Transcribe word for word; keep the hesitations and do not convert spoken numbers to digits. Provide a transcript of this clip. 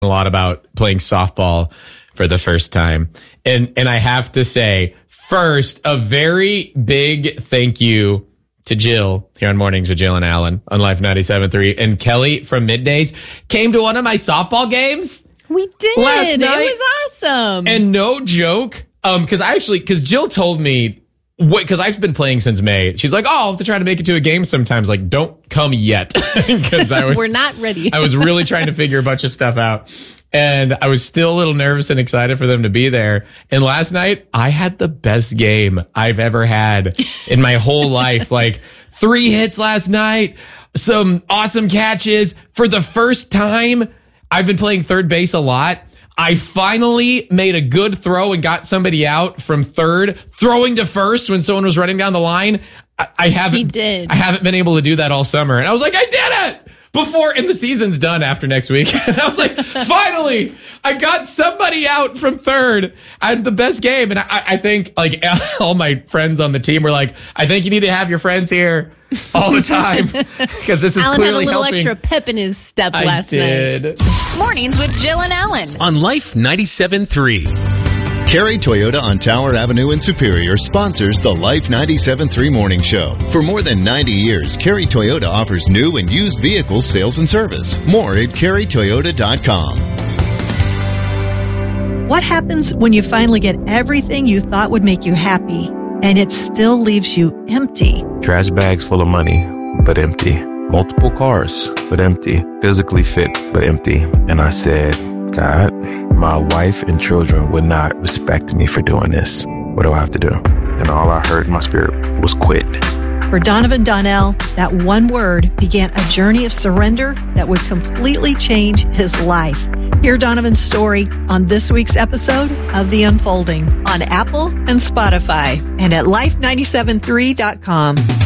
a lot about playing softball for the first time. And and I have to say, first, a very big thank you to Jill here on Mornings with Jill and Alan on Life ninety-seven point three. And Kelly from Middays came to one of my softball games. We did. Last night. It was awesome. And no joke, um, because I actually, because Jill told me, because I've been playing since May. She's like, oh, I'll have to try to make it to a game sometimes. Like, don't come yet. Because I was, We're not ready. I was really trying to figure a bunch of stuff out. And I was still a little nervous and excited for them to be there. And last night, I had the best game I've ever had in my whole life. Like, three hits last night, some awesome catches. For the first time, I've been playing third base a lot. I finally made a good throw and got somebody out from third, throwing to first when someone was running down the line. I, I haven't, he did. I haven't been able to do that all summer. And I was like, I did it before, and the season's done after next week. And I was like, finally, I got somebody out from third. I had the best game. And I, I think like all my friends on the team were like, I think you need to have your friends here all the time because this is Alan clearly had a little helping. Extra pep in his step I last did. night. Mornings with Jill and Alan on Life ninety-seven point three. Carey Toyota on Tower Avenue in Superior sponsors the Life ninety-seven point three Morning Show. For more than ninety years, Carey Toyota offers new and used vehicles sales and service. More at carey toyota dot com. What happens when you finally get everything you thought would make you happy, and it still leaves you empty? Trash bags full of money, but empty. Multiple cars, but empty. Physically fit, but empty. And I said, God, my wife and children would not respect me for doing this. What do I have to do? And all I heard in my spirit was quit. For Donovan Donnell, that one word began a journey of surrender that would completely change his life. Hear Donovan's story on this week's episode of The Unfolding on Apple and Spotify and at life ninety-seven three dot com.